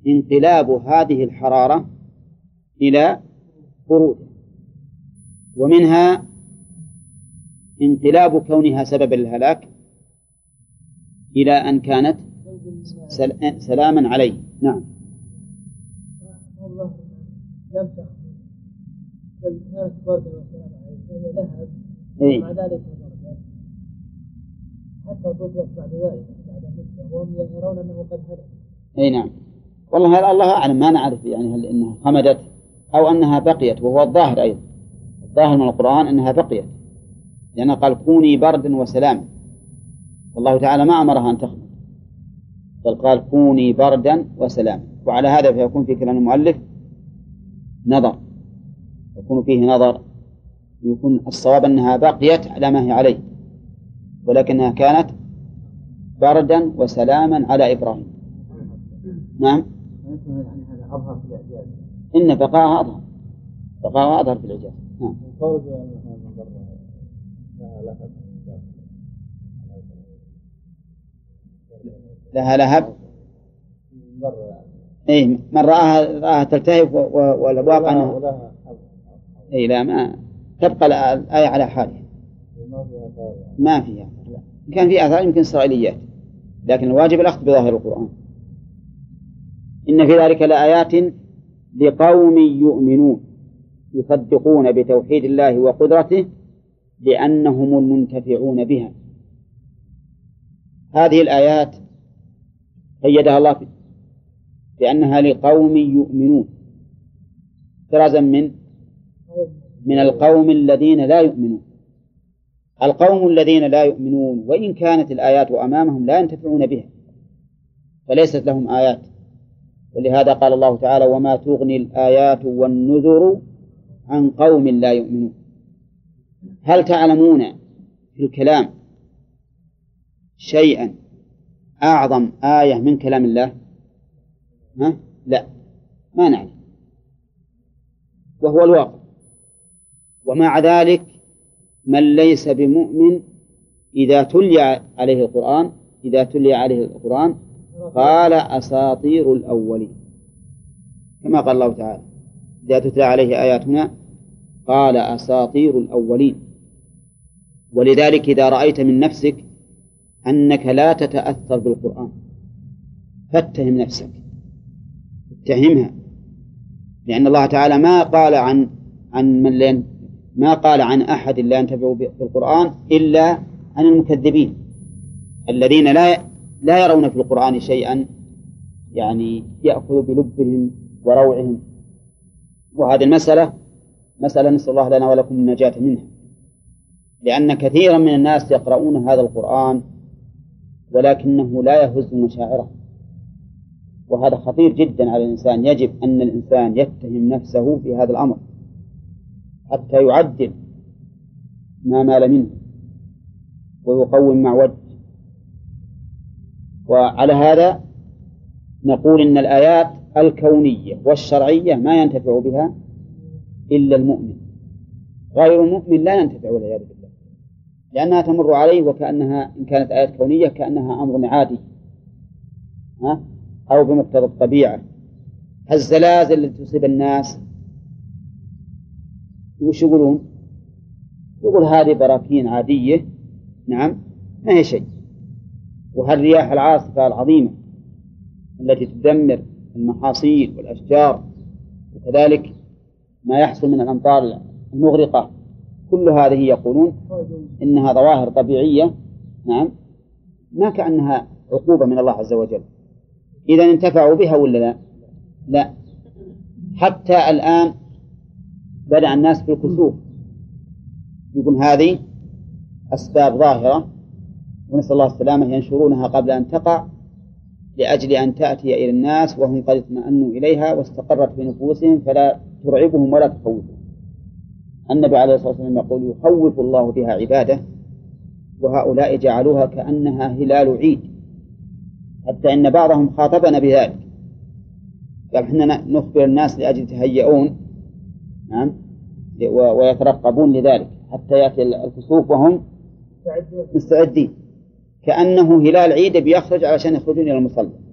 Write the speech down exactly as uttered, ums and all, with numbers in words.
انقلاب هذه الحرارة إلى برودة، ومنها انقلاب كونها سببا للهلاك إلى أن كانت سلاما عليه. نعم. الله لم تخفي بل كانت بردا وسلاما عليه، فهي لهب ومع ذلك بردا حتى طفئت بعد ذلك بعد مدة وهم يرون أنه قد هلك. أي نعم. والله الله أعلم، ما نعرف يعني هل إنها خمدت أو أنها بقيت، وهو الظاهر أيضا الظاهر من القرآن أنها بقيت، لأنه قال كوني بردا وسلاما، والله تعالى ما أمرها أن تخمد، بل قال كوني بردا وسلاما. وعلى هذا فيكون في كلام المؤلف نظر، يكون فيه نظر، يكون الصواب أنها بقيت على ما هي عليه، ولكنها كانت بردا وسلاما على إبراهيم. نعم. إن بقاها أظهر، بقاها أظهر في الإعجاز. نعم. لها لهب. إيه من رآها رآها تلتهب والواقع أنها إيه لا ما تبقى الآية على حالها، ما فيها. كان في آثار يمكن إسرائيليات، لكن الواجب الأخذ بظاهر القرآن. إن في ذلك لآيات لقوم يؤمنون يصدقون بتوحيد الله وقدرته لأنهم المنتفعون بها. هذه الآيات قيدها الله بأنها لقوم يؤمنون، احترازا من من القوم الذين لا يؤمنون. القوم الذين لا يؤمنون وإن كانت الآيات أمامهم لا ينتفعون بها، فليست لهم آيات، ولهذا قال الله تعالى وما تغني الآيات والنذر عن قوم لا يؤمنون. هل تعلمون في الكلام شيئا أعظم آية من كلام الله؟ ها؟ لا، ما نعلم، وهو الواقع. ومع ذلك من ليس بمؤمن إذا تلي عليه القرآن إذا تلي عليه القرآن قال أساطير الأولين، كما قال الله تعالى إذا تتلى عليه آياتنا قال أساطير الأولين. ولذلك إذا رأيت من نفسك أنك لا تتأثر بالقرآن فاتهم نفسك، اتهمها، لأن الله تعالى ما قال عن عن من لين ما قال عن أحد لا ينتفع بالقرآن إلا عن المكذبين الذين لا لا يرون في القرآن شيئا يعني يأخذ بلبهم وروعهم. وهذه المسألة مسألة نسأل الله لنا ولكم النجاة منها، لأن كثيرا من الناس يقرؤون هذا القرآن ولكنه لا يهز مشاعره، وهذا خطير جدا على الإنسان. يجب أن الإنسان يتهم نفسه في هذا الأمر حتى يعدل ما مال منه ويقوم مع وجه. وعلى هذا نقول إن الآيات الكونية والشرعية ما ينتفع بها إلا المؤمن، غير المؤمن لا ينتفع والعياذ بالله، لأنها تمر عليه وكأنها إن كانت آيات كونية كأنها أمر عادي ها؟ أو بمقتضى الطبيعة. الزلازل التي تصيب الناس وش يقولون؟ يقول هذه براكين عادية، نعم ما هي شيء. وهالرياح العاصفة العظيمة التي تدمر المحاصيل والأشجار، وكذلك ما يحصل من الأمطار المغرقة، كل هذه يقولون إنها ظواهر طبيعية، نعم ما كأنها عقوبة من الله عز وجل. إذا انتفعوا بها ولا لا؟ لا. حتى الآن بدأ الناس في الكسوف يقول هذه أسباب ظاهرة ونسأل الله السلامة، ينشرونها قبل أن تقع لأجل أن تأتي إلى الناس وهم قد اطمأنوا إليها واستقرت في نفوسهم فلا ترعبهم ولا تخوفهم. النبي عليه الصلاة والسلام يقول يخوف الله بها عباده وهؤلاء جعلوها كأنها هلال عيد، حتى إن بعضهم خاطبنا بذلك قال إحنا نخبر الناس لأجل يتهيئون، نعم ويترقبون لذلك حتى يأتي الكسوف وهم مستعدين، كأنه هلال عيد بيخرج علشان يخرجون إلى المصلى.